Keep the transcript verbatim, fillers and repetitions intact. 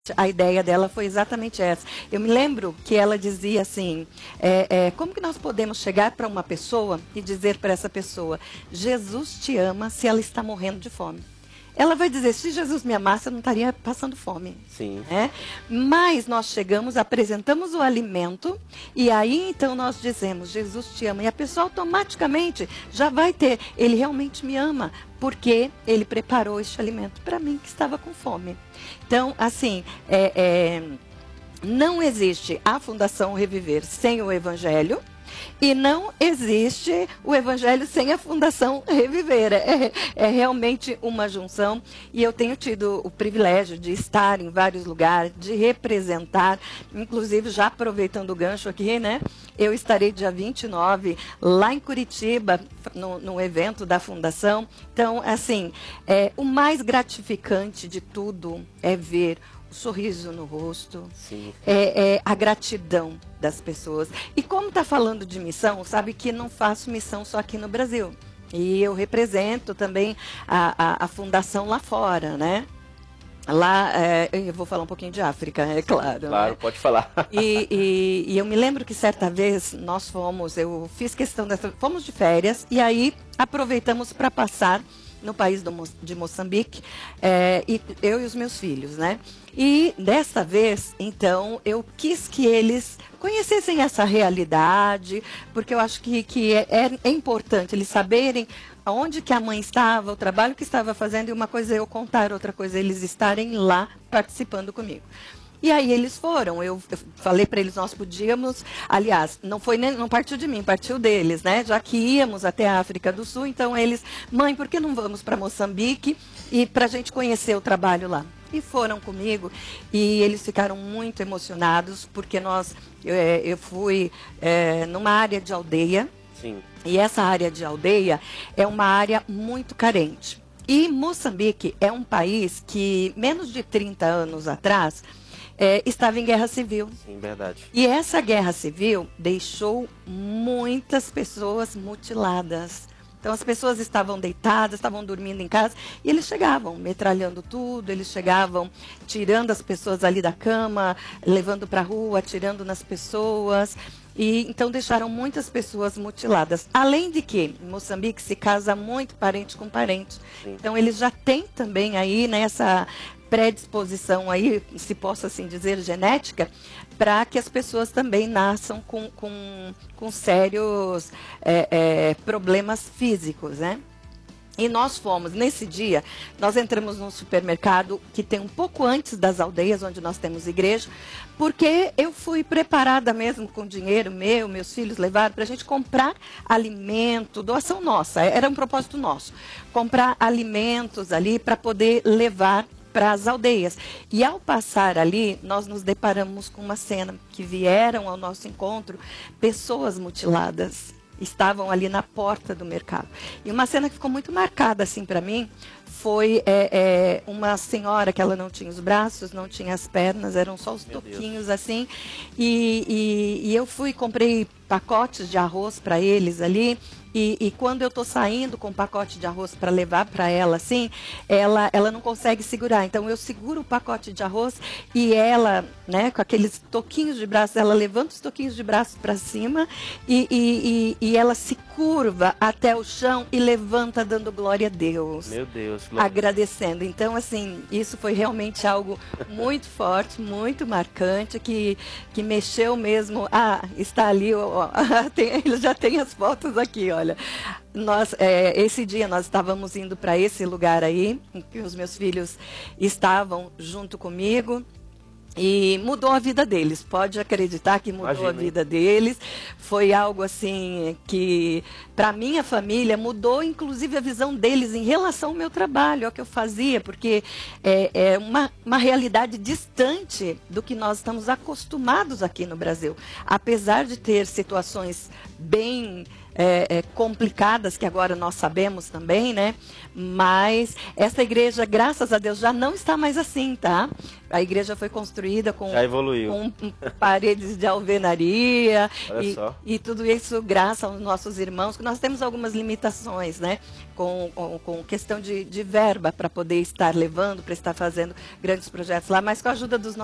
A ideia dela foi exatamente essa. Eu me lembro que ela dizia assim, é, é, como que nós podemos chegar para uma pessoa e dizer para essa pessoa, Jesus te ama se ela está morrendo de fome? Ela vai dizer, se Jesus me amasse, eu não estaria passando fome. Sim. Né? Mas nós chegamos, apresentamos o alimento e aí então nós dizemos, Jesus te ama. E a pessoa automaticamente já vai ter, ele realmente me ama, porque ele preparou este alimento para mim que estava com fome. Então, assim, é, é, não existe a Fundação Reviver sem o Evangelho. E não existe o Evangelho sem a Fundação Reviver. É, é realmente uma junção. E eu tenho tido o privilégio de estar em vários lugares, de representar, inclusive já aproveitando o gancho aqui, né? Eu estarei dia vinte e nove lá em Curitiba, no, no evento da Fundação. Então, assim, é, o mais gratificante de tudo é ver o sorriso no rosto, é, é a gratidão das pessoas. E como está falando de missão, sabe que não faço missão só aqui no Brasil. E eu represento também a, a, a fundação lá fora, né? Lá, é, eu vou falar um pouquinho de África, é claro. Claro, né? pode falar. E, e, e eu me lembro que certa vez nós fomos, eu fiz questão dessa, fomos de férias e aí aproveitamos para passar no país do, de Moçambique, é, e eu e os meus filhos, né? E desta vez, então, eu quis que eles conhecessem essa realidade, porque eu acho que, que é, é importante eles saberem onde que a mãe estava, o trabalho que estava fazendo, e uma coisa é eu contar, outra coisa é eles estarem lá participando comigo. E aí eles foram, eu, eu falei para eles, nós podíamos, aliás, não foi nem, não partiu de mim, partiu deles, né? Já que íamos até a África do Sul, então eles, mãe, por que não vamos para Moçambique e para a gente conhecer o trabalho lá? E foram comigo e eles ficaram muito emocionados, porque nós, eu, eu fui é, numa área de aldeia. Sim. E essa área de aldeia é uma área muito carente. E Moçambique é um país que, menos de trinta anos atrás, É, estava em guerra civil. Sim, verdade. E essa guerra civil deixou muitas pessoas mutiladas. Então as pessoas estavam deitadas, estavam dormindo em casa, e eles chegavam metralhando tudo, eles chegavam tirando as pessoas ali da cama, levando para a rua, atirando nas pessoas. E então deixaram muitas pessoas mutiladas. Além de que em Moçambique se casa muito parente com parente. Sim. Então eles já têm também aí nessa predisposição aí, se posso assim dizer, genética, para que as pessoas também nasçam com, com, com sérios é, é, problemas físicos, né? E nós fomos, nesse dia, nós entramos num supermercado que tem um pouco antes das aldeias, onde nós temos igreja, porque eu fui preparada mesmo com dinheiro meu, meus filhos levaram para a gente comprar alimento, doação nossa, era um propósito nosso, comprar alimentos ali para poder levar para as aldeias. E ao passar ali, nós nos deparamos com uma cena que vieram ao nosso encontro pessoas mutiladas. Estavam ali na porta do mercado. E uma cena que ficou muito marcada assim para mim foi é, é, uma senhora que ela não tinha os braços, não tinha as pernas, eram só os Meu toquinhos Deus. assim. E, e, e eu fui, comprei pacotes de arroz para eles ali. E, e quando eu estou saindo com um pacote de arroz para levar para ela, assim, ela, ela não consegue segurar. Então eu seguro o pacote de arroz e ela, né, com aqueles toquinhos de braço, ela levanta os toquinhos de braço para cima e, e, e, e ela se curva até o chão e levanta dando glória a Deus. Meu Deus. Glória. Agradecendo. Então, assim, isso foi realmente algo muito forte, muito marcante, que, que mexeu mesmo. Ah, está ali, ó, tem, ele já tem as fotos aqui, ó. Olha, nós, é, esse dia nós estávamos indo para esse lugar aí, em que os meus filhos estavam junto comigo. E mudou a vida deles, pode acreditar que mudou Imagina, a vida deles. Foi algo assim que, para minha família, mudou inclusive a visão deles em relação ao meu trabalho, ao que eu fazia, porque é, é uma, uma realidade distante do que nós estamos acostumados aqui no Brasil. Apesar de ter situações bem É, é, complicadas, que agora nós sabemos também, né? Mas essa igreja, graças a Deus, já não está mais assim, tá? a igreja foi construída com, Já evoluiu. com paredes de alvenaria Olha e, só. e tudo isso graças aos nossos irmãos, que nós temos algumas limitações, né? Com, com, com questão de, de verba para poder estar levando, para estar fazendo grandes projetos lá, mas com a ajuda dos